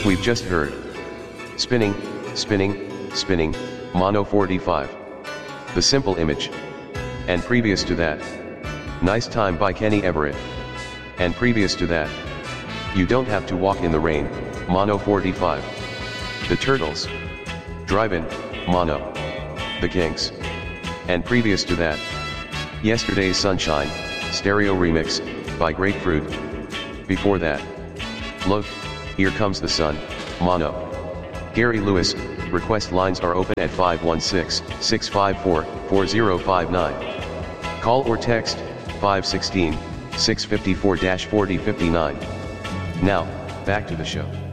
We've just heard Spinning, Spinning, Spinning, Mono 45. The Simple Image. And previous to that, Nice Time by Kenny Everett. And previous to that, You Don't Have to Walk in the Rain, Mono 45. The Turtles. Drive-In, Mono. The Kinks. And previous to that, Yesterday's Sunshine, stereo remix, by Grapefruit. Before that, Look, Here Comes the Sun, Mono. Gary Lewis. Request lines are open at 516-654-4059. Call or text 516-654-4059. Now, back to the show.